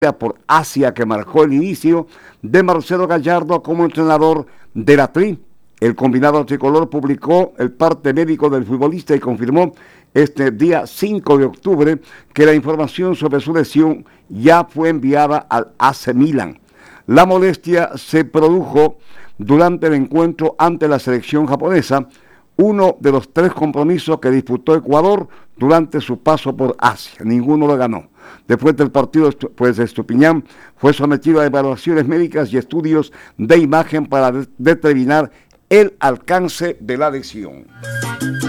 por Asia que marcó el inicio de Marcelo Gallardo como entrenador de la Tri. El combinado tricolor publicó el parte médico del futbolista y confirmó este día 5 de octubre que la información sobre su lesión ya fue enviada al AC Milan. La molestia se produjo durante el encuentro ante la selección japonesa, uno de los 3 compromisos que disputó Ecuador durante su paso por Asia. Ninguno lo ganó. Después del partido, pues Estupiñán fue sometido a evaluaciones médicas y estudios de imagen para determinar el alcance de la lesión.